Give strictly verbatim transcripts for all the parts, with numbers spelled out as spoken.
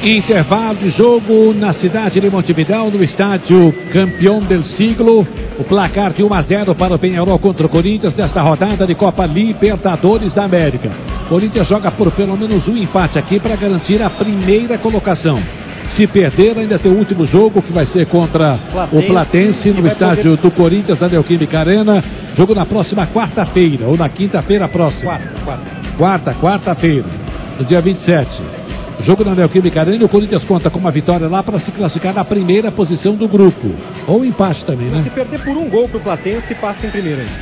Intervalo de jogo na cidade de Montevidéu, no estádio Campeão del Siglo. O placar de um a zero para o Peñarol contra o Corinthians nesta rodada de Copa Libertadores da América. O Corinthians joga por pelo menos um empate aqui para garantir a primeira colocação. Se perder, ainda tem o último jogo, que vai ser contra Platense, o Platense, no estádio poder... do Corinthians, da Neoquímica Arena. Jogo na próxima quarta-feira, ou na quinta-feira próxima. Quarta, quarta. Quarta, quarta-feira, no dia vinte e sete. Jogo na Neoquímica Arena, o Corinthians conta com uma vitória lá para se classificar na primeira posição do grupo. Ou empate também, né? Se perder por um gol pro Platense, passa em primeiro aí.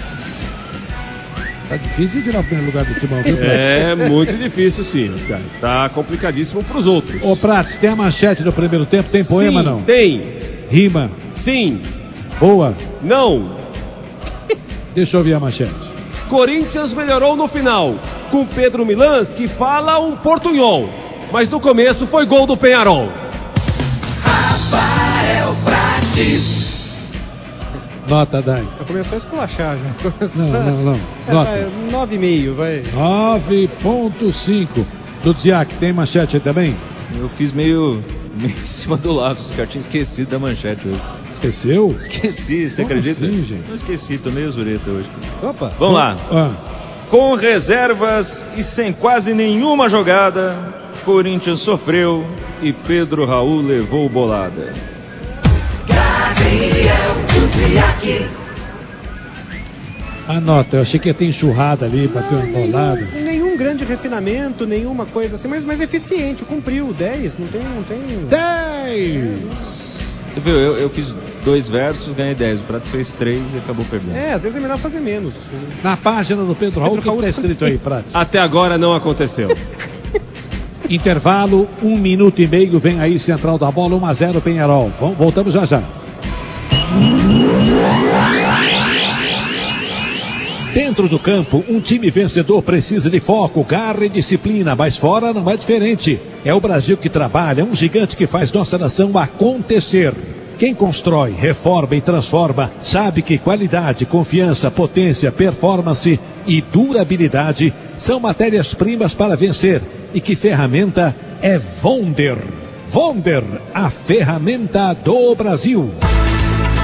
Tá difícil virar o primeiro lugar do Timão, viu? É muito difícil, sim, cara. Tá complicadíssimo pros outros. Ô, Prates, tem a manchete do primeiro tempo? Tem poema, sim, não? Tem. Rima? Sim. Boa? Não. Deixa eu ouvir a manchete. Corinthians melhorou no final, com Pedro Milans, que fala um portunhol. Mas no começo foi gol do Peñarol. Rafael Prates. Nota, Dai. Começou a esculachar já. Não, não, não. Nota. É, nove e meio, vai. nove ponto cinco. Do Ziac, tem manchete aí também? Eu fiz meio, meio em cima do laço, os caras tinham esquecido da manchete hoje. Esqueceu? Esqueci, você Como acredita? Assim, gente? Não esqueci, tô meio zureta hoje. Opa. Vamos lá. Ah. Com reservas e sem quase nenhuma jogada, Corinthians sofreu e Pedro Raul levou bolada. Anota, eu achei que ia ter enxurrada ali, bateu uma bolada. Nenhum grande refinamento, nenhuma coisa assim, mas, mas eficiente, cumpriu, dez, não tem... Não tem... dez! Você viu, eu, eu fiz dois versos, ganhei dez, o Pratos fez três e acabou perdendo. É, às vezes é melhor fazer menos. Na página do Pedro Raul, o que está escrito aí, Pratos? Até agora não aconteceu. Intervalo, um minuto e meio, vem aí central da bola, um a zero Peñarol. Vamos, voltamos já já. Dentro do campo, um time vencedor precisa de foco, garra e disciplina, mas fora não é diferente. É o Brasil que trabalha, um gigante que faz nossa nação acontecer. Quem constrói, reforma e transforma, sabe que qualidade, confiança, potência, performance e durabilidade são matérias-primas para vencer. E que ferramenta é Vonder. Vonder, a ferramenta do Brasil.